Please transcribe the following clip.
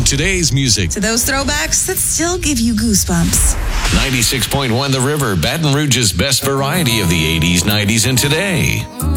from today's music. To those throwbacks that still give you goosebumps. 96.1 The River, Baton Rouge's best variety of the 80s, 90s, and today.